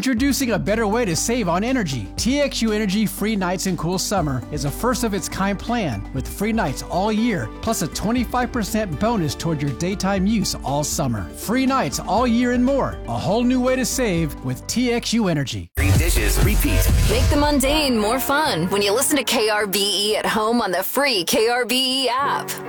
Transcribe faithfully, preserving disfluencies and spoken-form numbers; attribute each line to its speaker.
Speaker 1: Introducing a better way to save on energy. T X U Energy Free Nights and Cool Summer is a first-of-its-kind plan with free nights all year, plus a twenty-five percent bonus toward your daytime use all summer. Free nights all year and more. A whole new way to save with T X U Energy.
Speaker 2: Three dishes, repeat.
Speaker 3: Make the mundane more fun when you listen to K R B E at home on the free K R B E app.